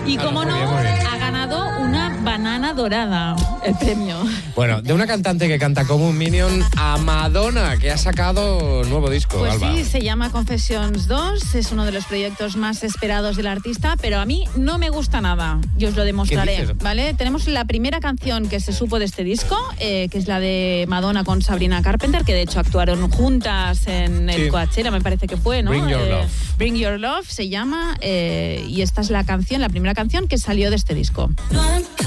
Y como no, muy bien. ha ganado una banana dorada, el premio. Bueno, de una cantante que canta como un Minion a Madonna, que ha sacado nuevo disco, Pues Alba. sí, se llama Confessions 2, es uno de los proyectos más esperados del artista, pero a mí no me gusta nada, yo os lo demostraré, ¿Qué dices? ¿vale? Tenemos la primera canción que se supo de este disco, que es la de Madonna con Sabrina Carpenter, que de hecho actuaron juntas en el Sí. Coachella, me parece que fue, ¿no? Bring Your Love. Bring Your Love se llama, y esta es la canción, la primera canción que salió de este disco.